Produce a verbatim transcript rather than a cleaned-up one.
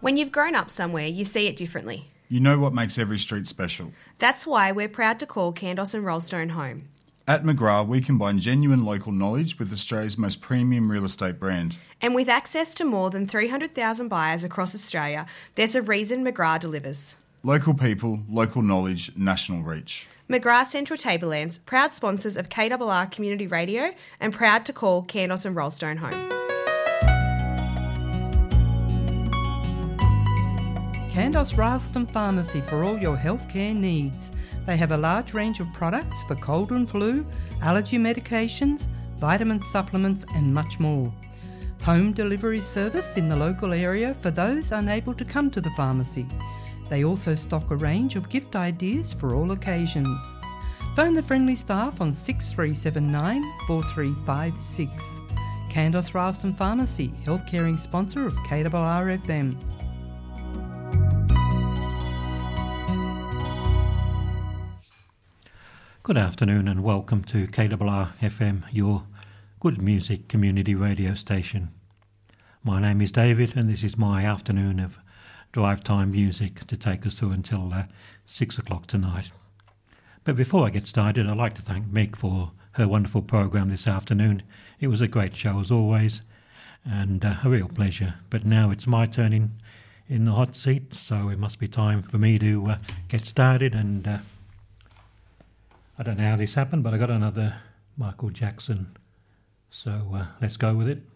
When you've grown up somewhere, you see it differently. You know what makes every street special. That's why we're proud to call Kandos and Rollstone home. At McGrath, we combine genuine local knowledge with Australia's most premium real estate brand. And with access to more than three hundred thousand buyers across Australia, there's a reason McGrath delivers. Local people, local knowledge, national reach. McGrath Central Tablelands, proud sponsors of K R R Community Radio and proud to call Kandos and Rollstone home. Kandos Ralston Pharmacy for all your healthcare needs. They have a large range of products for cold and flu, allergy medications, vitamin supplements and much more. Home delivery service in the local area for those unable to come to the pharmacy. They also stock a range of gift ideas for all occasions. Phone the friendly staff on six three seven nine, four three five six. Kandos Ralston Pharmacy, health-caring sponsor of K R R F M. Good afternoon and welcome to K R R F M, your good music community radio station. My name is David and this is my afternoon of drive time music to take us through until uh, six o'clock tonight. But before I get started, I'd like to thank Meg for her wonderful program this afternoon. It was a great show as always and uh, a real pleasure. But now it's my turn in, in the hot seat, so it must be time for me to uh, get started. And uh, I don't know how this happened, but I got another Michael Jackson, so uh, let's go with it.